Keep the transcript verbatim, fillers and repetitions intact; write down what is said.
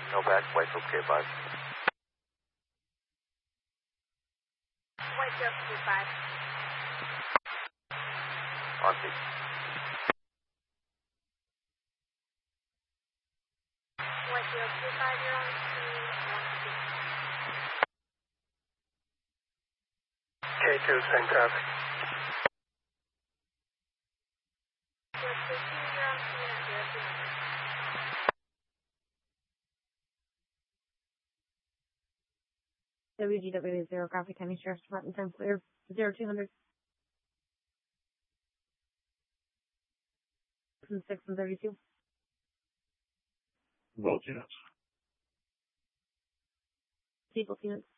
No back, white okay five. White zero two five. On T. White zero two five, you're on to one two. K two, same traffic. Zero two two, you're on to unit zero two hundred. W G W zero, Graphic County Sheriff's Department, ten clear, zero two hundred. And six and thirty-two. Both units. People units.